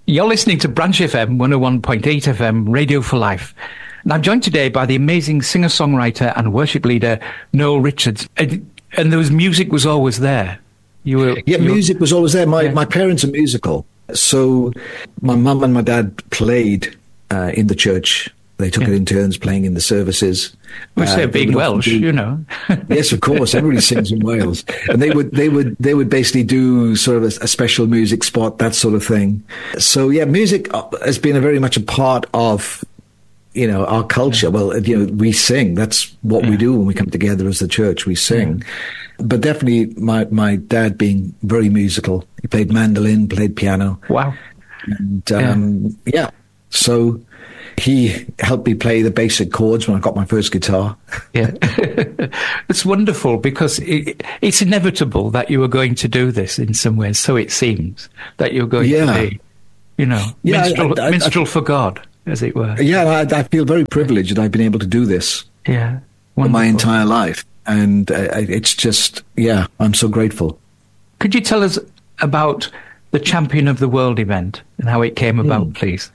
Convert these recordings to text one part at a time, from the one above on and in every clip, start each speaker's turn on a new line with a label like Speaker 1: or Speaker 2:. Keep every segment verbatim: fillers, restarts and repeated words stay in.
Speaker 1: You're listening to Branch F M, one oh one point eight F M, Radio for Life. And I'm joined today by the amazing singer-songwriter and worship leader, Noel Richards. And, and there was music was always there. You were,
Speaker 2: yeah,
Speaker 1: you
Speaker 2: music
Speaker 1: were,
Speaker 2: was always there. My
Speaker 1: yeah.
Speaker 2: my parents are musical. So my mum and my dad played uh, in the church. They took
Speaker 1: yeah.
Speaker 2: it in turns playing in the services.
Speaker 1: We say
Speaker 2: uh,
Speaker 1: being Welsh, do, you know.
Speaker 2: Yes, of course. Everybody sings in Wales. And they would, they would, they would basically do sort of a, a special music spot, that sort of thing. So yeah, music has been a very much a part of, you know, our culture. Well, you know, we sing. That's what yeah. we do when we come together as the church. We sing. Yeah. But definitely my, my dad being very musical. He played mandolin, played piano.
Speaker 1: Wow.
Speaker 2: And, um, yeah. yeah. So he helped me play the basic chords when I got my first guitar.
Speaker 1: Yeah. It's wonderful because it, it's inevitable that you were going to do this in some ways. So it seems that you're going
Speaker 2: yeah.
Speaker 1: to be, you know,
Speaker 2: yeah,
Speaker 1: minstrel,
Speaker 2: I, I,
Speaker 1: minstrel
Speaker 2: I,
Speaker 1: for God, as it were.
Speaker 2: Yeah, I, I feel very privileged that I've been able to do this
Speaker 1: yeah,
Speaker 2: for my entire life. And uh, it's just, yeah, I'm so grateful.
Speaker 1: Could you tell us about the Champion of the World event and how it came about, mm. please?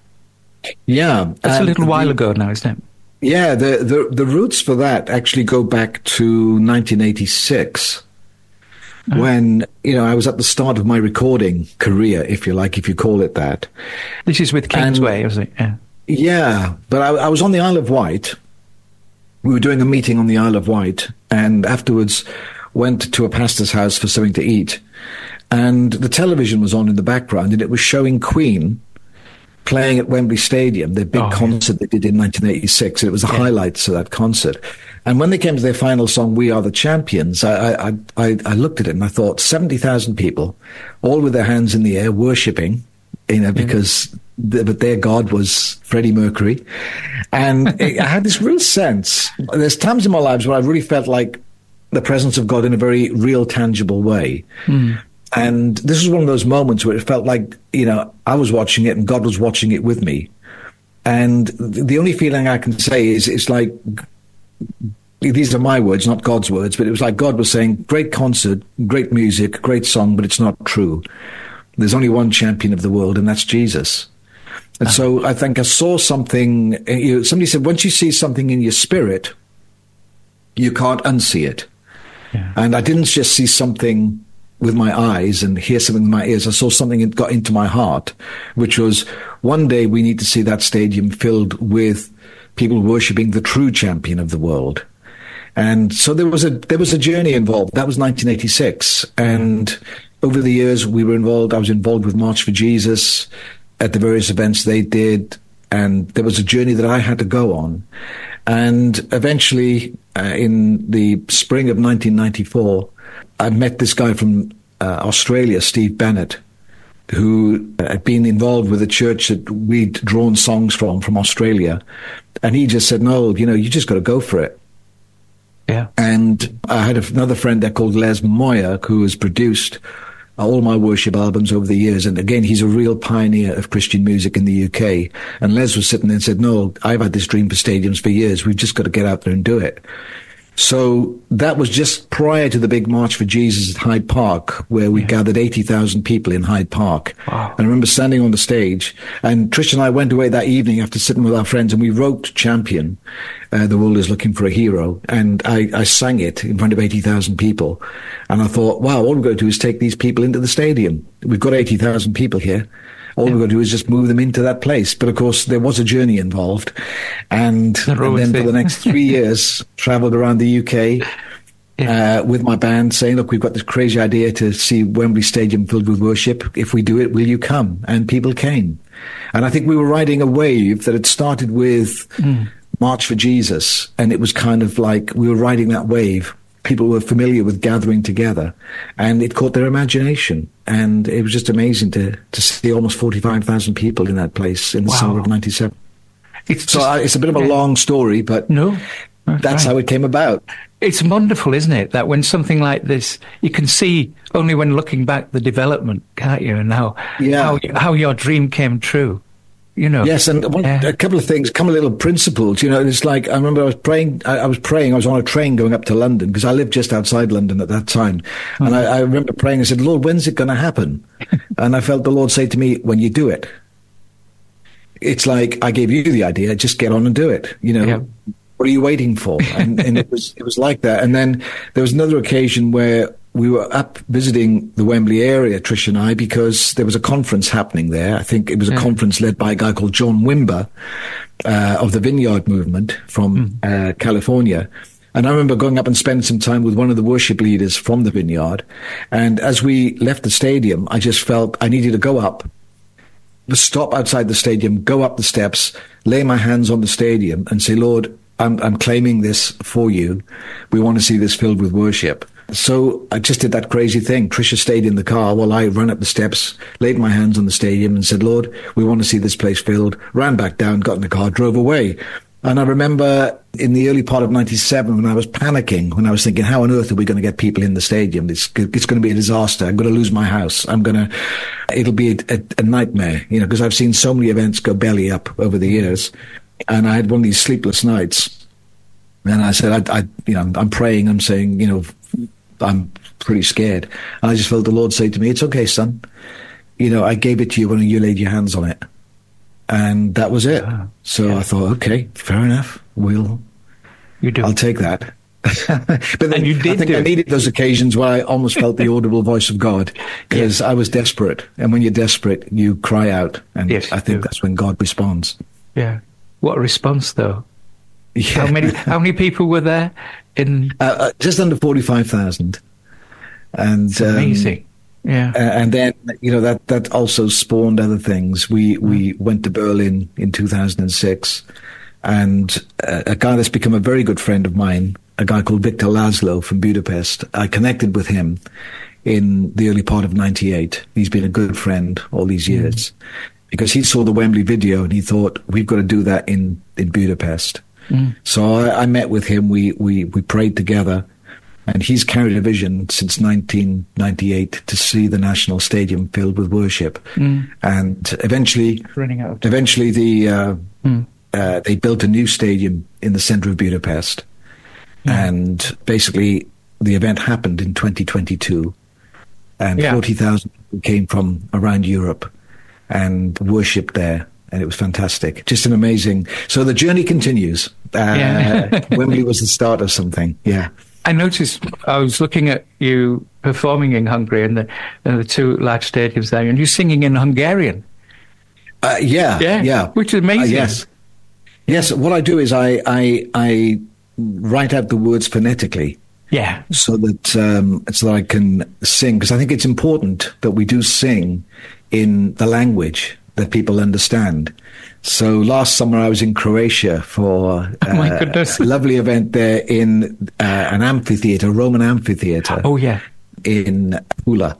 Speaker 2: Yeah.
Speaker 1: That's
Speaker 2: um,
Speaker 1: a little while
Speaker 2: the,
Speaker 1: ago now, isn't it?
Speaker 2: Yeah, the, the, the roots for that actually go back to nineteen eighty-six, oh. when, you know, I was at the start of my recording career, if you like, if you call it that.
Speaker 1: This is with Kingsway, is it? Yeah.
Speaker 2: Yeah, but I, I was on the Isle of Wight. We were doing a meeting on the Isle of Wight, and afterwards went to a pastor's house for something to eat. And the television was on in the background, and it was showing Queen playing at Wembley Stadium, their big oh, concert yeah. they did in nineteen eighty-six. And it was the yeah. highlights of that concert. And when they came to their final song, We Are the Champions, I, I, I, I looked at it and I thought, seventy thousand people, all with their hands in the air, worshipping, you know, because mm. the, but their God was Freddie Mercury. And it, I had this real sense. There's times in my lives where I really felt like the presence of God in a very real, tangible way. Mm. And this was one of those moments where it felt like, you know, I was watching it and God was watching it with me. And the only feeling I can say is it's like, these are my words, not God's words, but it was like God was saying, great concert, great music, great song, but it's not true. There's only one champion of the world, and that's Jesus. And so I think I saw something, you know, somebody said, once you see something in your spirit, you can't unsee it. Yeah. And I didn't just see something with my eyes and hear something with my ears. I saw something that got into my heart, which was one day we need to see that stadium filled with people worshiping the true champion of the world. And so there was a there was a journey involved. That was nineteen eighty-six. And over the years we were involved. I was involved with March for Jesus at the various events they did. And there was a journey that I had to go on. And eventually, uh, in the spring of nineteen ninety-four, I met this guy from uh, Australia, Steve Bennett, who had been involved with a church that we'd drawn songs from, from Australia. And he just said, no, you know, you just got to go for it.
Speaker 1: Yeah.
Speaker 2: And I had another friend there called Les Moyer, who has produced all my worship albums over the years. And again, he's a real pioneer of Christian music in the U K. And Les was sitting there and said, no, I've had this dream for stadiums for years. We've just got to get out there and do it. So that was just prior to the big March for Jesus at Hyde Park, where we yeah. gathered eighty thousand people in Hyde Park. Wow. And I remember standing on the stage, and Trish and I went away that evening after sitting with our friends, and we wrote Champion, uh, The World is Looking for a Hero. And I, I sang it in front of eighty thousand people. And I thought, wow, all we've got to do is take these people into the stadium. We've got eighty thousand people here. All yeah. we've got to do is just move them into that place. But of course, there was a journey involved. And, and then for the next three years, traveled around the U K yeah. uh, with my band saying, look, we've got this crazy idea to see Wembley Stadium filled with worship. If we do it, will you come? And people came. And I think we were riding a wave that had started with mm. March for Jesus. And it was kind of like we were riding that wave. People were familiar with gathering together, and it caught their imagination. And it was just amazing to, to see almost forty-five thousand people in that place in the wow. summer of ninety-seven. It's so just, I, it's a bit of a yeah. long story, but
Speaker 1: no,
Speaker 2: that's, that's right. how it came about.
Speaker 1: It's wonderful, isn't it, that when something like this, you can see only when looking back the development, can't you, and how, yeah. how, how your dream came true. You know. Yes, and one, yeah.
Speaker 2: a couple of things, a couple of little principles. You know, it's like I remember I was praying. I, I was praying. I was on a train going up to London because I lived just outside London at that time, mm-hmm. and I, I remember praying. I said, "Lord, when's it going to happen?" And I felt the Lord say to me, "When you do it." it's like, I gave you the idea, just get on and do it. You know, yeah. What are you waiting for? And, and it was, it was like that. And then there was another occasion where we were up visiting the Wembley area, Trish and I, because there was a conference happening there. I think it was a yeah. conference led by a guy called John Wimber, uh, of the Vineyard Movement from mm. uh, California. And I remember going up and spending some time with one of the worship leaders from the Vineyard. And as we left the stadium, I just felt I needed to go up, stop outside the stadium, go up the steps, lay my hands on the stadium and say, Lord, I'm, I'm claiming this for you. We want to see this filled with worship. So I just did that crazy thing. Tricia stayed in the car while I ran up the steps, laid my hands on the stadium and said, Lord, we want to see this place filled, ran back down, got in the car, drove away. And I remember in the early part of ninety-seven when I was panicking, when I was thinking, how on earth are we going to get people in the stadium? It's, it's going to be a disaster. I'm going to lose my house. I'm going to, it'll be a, a, a nightmare, you know, because I've seen so many events go belly up over the years. And I had one of these sleepless nights. And I said, I, I you know, I'm, I'm praying. I'm saying, you know, I'm pretty scared. And I just felt the Lord say to me, it's okay, son. You know, I gave it to you when you laid your hands on it. And that was it. Ah, so yeah. I thought, okay, fair enough. We'll, you do. I'll take that. But then and you did I think do. I needed those occasions where I almost felt the audible voice of God because yeah. I was desperate. And when you're desperate, you cry out. And yes, I think do. That's when God responds.
Speaker 1: Yeah. What a response, though. Yeah. How many, how many people were there? In
Speaker 2: uh, uh, just under forty-five thousand. And
Speaker 1: it's amazing. Um, Yeah,
Speaker 2: uh, and then you know that that also spawned other things. We mm. we went to Berlin in two thousand six, and uh, a guy that's become a very good friend of mine, a guy called Victor Laszlo from Budapest. I connected with him in the early part of ninety-eight. He's been a good friend all these years mm. because he saw the Wembley video and he thought we've got to do that in in Budapest. Mm. So I, I met with him. We we we prayed together. And he's carried a vision since nineteen ninety-eight to see the National Stadium filled with worship. Mm. And eventually, running out of time. eventually the uh, mm. uh, they built a new stadium in the center of Budapest. Mm. And basically, the event happened in twenty twenty-two. And yeah. forty thousand people came from around Europe and worshipped there. And it was fantastic. Just an amazing... So the journey continues. Uh, yeah. Wembley was the start of something. Yeah.
Speaker 1: I noticed, I was looking at you performing in Hungary and the, and the two large stadiums there, and you're singing in Hungarian.
Speaker 2: Uh, yeah, yeah, yeah.
Speaker 1: Which is amazing.
Speaker 2: Uh, yes. Yes, what I do is I, I, I write out the words phonetically.
Speaker 1: Yeah.
Speaker 2: So that, um, so that I can sing, because I think it's important that we do sing in the language that people understand. So last summer I was in Croatia for uh, oh my goodness. a lovely event there in uh, an amphitheater, Roman amphitheater.
Speaker 1: Oh, yeah.
Speaker 2: In Pula.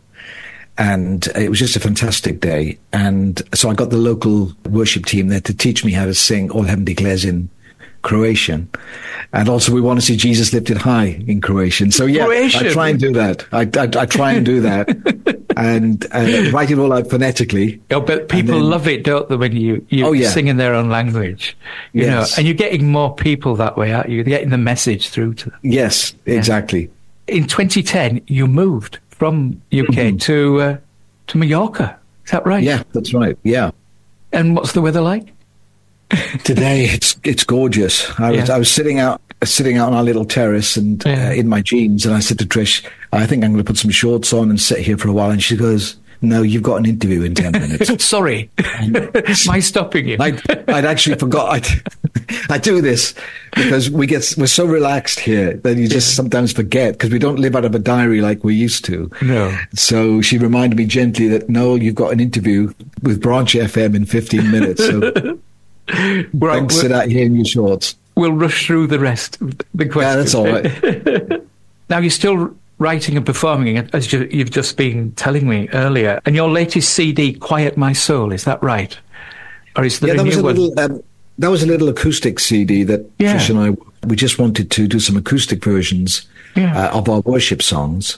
Speaker 2: And it was just a fantastic day. And so I got the local worship team there to teach me how to sing All Heaven Declares in Croatian. And also we want to see Jesus lifted high in Croatian. So yeah, Croatian. I try and do that. I, I, I try and do that. and uh, write it all out phonetically.
Speaker 1: Oh, but people then, love it, don't they, when you, you oh, yeah. sing in their own language? You yes. know, and you're getting more people that way, aren't you? You're getting the message through to them.
Speaker 2: Yes, yeah. exactly.
Speaker 1: In twenty ten, you moved from U K mm-hmm. to uh, to Mallorca. Is that right?
Speaker 2: Yeah, that's right. Yeah.
Speaker 1: And what's the weather like?
Speaker 2: Today it's it's gorgeous. I was yeah. I was sitting out sitting out on our little terrace and yeah. uh, in my jeans, and I said to Trish, I think I'm going to put some shorts on and sit here for a while. And she goes, no, you've got an interview in ten minutes.
Speaker 1: Sorry, my stopping you.
Speaker 2: I'd, I'd actually forgot. I'd, I do this because we get we're so relaxed here that you just yeah. sometimes forget because we don't live out of a diary like we used to.
Speaker 1: No.
Speaker 2: So she reminded me gently that Noel, you've got an interview with Branch F M in fifteen minutes. So.
Speaker 1: Right,
Speaker 2: don't sit out here in your shorts.
Speaker 1: We'll rush through the rest of the questions.
Speaker 2: Yeah, that's all right.
Speaker 1: Now, you're still writing and performing, as you, you've just been telling me earlier. And your latest C D, Quiet My Soul, is that right? Or is there
Speaker 2: yeah,
Speaker 1: a
Speaker 2: that was
Speaker 1: new
Speaker 2: a
Speaker 1: one?
Speaker 2: Little, um, that was a little acoustic C D that yeah. Trish and I, we just wanted to do some acoustic versions yeah. uh, of our worship songs.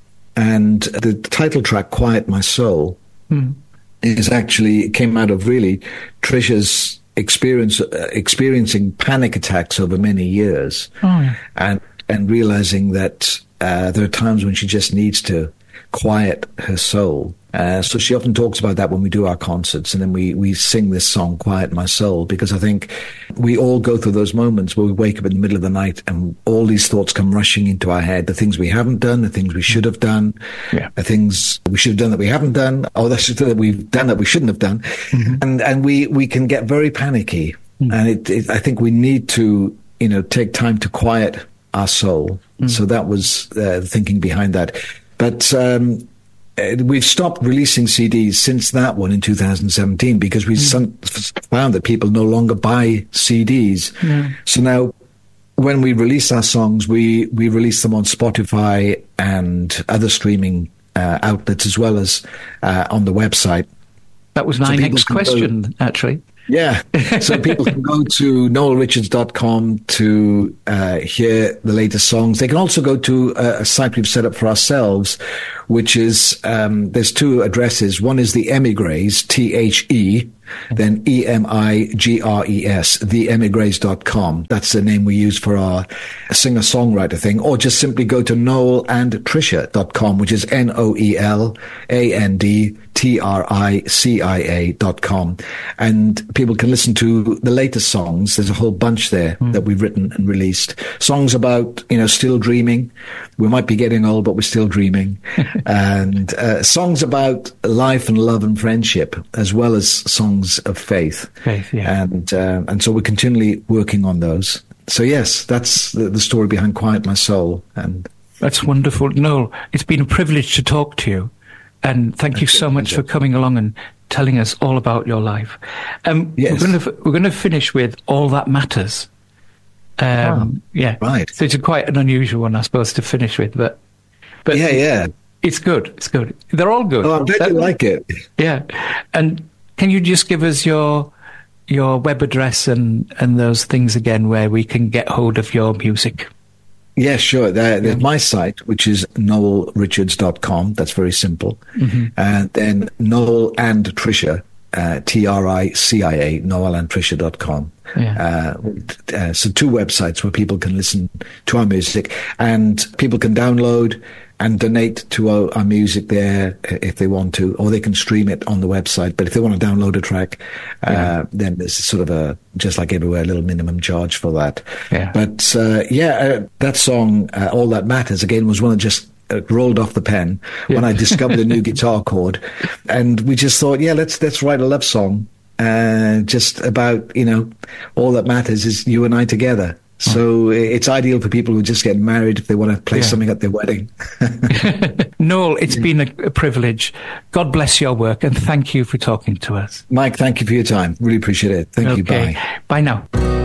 Speaker 2: And the title track, Quiet My Soul, mm. is actually, it came out of really Trisha's experience uh, experiencing panic attacks over many years, oh, yeah. and and realizing that uh, there are times when she just needs to quiet her soul. Uh, so she often talks about that when we do our concerts, and then we, we sing this song, Quiet My Soul, because I think we all go through those moments where we wake up in the middle of the night and all these thoughts come rushing into our head, the things we haven't done, the things we should have done, yeah. the things we should have done that we haven't done, or the things that we've done that we shouldn't have done. Mm-hmm. And and we, we can get very panicky. Mm-hmm. And it, it, I think we need to, you know, take time to quiet our soul. Mm-hmm. So that was uh, the thinking behind that. But um we've stopped releasing C Ds since that one in two thousand seventeen because we mm. found that people no longer buy C Ds. Mm. So now when we release our songs, we, we release them on Spotify and other streaming uh, outlets as well as uh, on the website.
Speaker 1: That was my so next question, go, actually.
Speaker 2: Yeah. So people can go to noel richards dot com to uh, hear the latest songs. They can also go to a, a site we've set up for ourselves, which is, um, there's two addresses. One is the Emigres, T H E, then E M I G R E S, the emigres dot com. That's the name we use for our singer-songwriter thing. Or just simply go to noel and tricia dot com, which is N O E L A N D T R I C I A dot com. And people can listen to the latest songs. There's a whole bunch there mm. that we've written and released. Songs about, you know, still dreaming. We might be getting old, but we're still dreaming. And uh, songs about life and love and friendship, as well as songs of faith.
Speaker 1: Faith, yeah.
Speaker 2: And, uh, and so we're continually working on those. So yes, that's the, the story behind Quiet My Soul. And
Speaker 1: that's wonderful. Noel, it's been a privilege to talk to you. And thank you so much for coming along and telling us all about your life. Um, yes. We're going to we're going to finish with All That Matters. Um, oh, yeah,
Speaker 2: right.
Speaker 1: So it's a quite an unusual one, I suppose, to finish with, but but
Speaker 2: yeah, yeah,
Speaker 1: it's good. It's good. They're all good.
Speaker 2: Oh, I'm glad you like it.
Speaker 1: Yeah, and can you just give us your your web address and and those things again, where we can get hold of your music?
Speaker 2: Yeah, sure. There, there's my site, which is noel richards dot com. That's very simple. Mm-hmm. And then Noel and Tricia, uh, T R I C I A, noel and tricia dot com. Yeah. Uh, uh, so two websites where people can listen to our music, and people can download and donate to our, our music there if they want to, or they can stream it on the website. But if they want to download a track, yeah. uh, then there's sort of a, just like everywhere, a little minimum charge for that. Yeah. But uh, yeah, uh, that song, uh, All That Matters, again, was one that just uh, rolled off the pen yeah. when I discovered a new guitar chord. And we just thought, yeah, let's let's write a love song uh, just about, you know, all that matters is you and I together. So it's ideal for people who are just getting married if they want to play yeah. something at their wedding.
Speaker 1: Noel, it's been a, a privilege. God bless your work, and thank you for talking to us.
Speaker 2: Mike, thank you for your time. Really appreciate it. Thank okay. you. Bye.
Speaker 1: Bye now.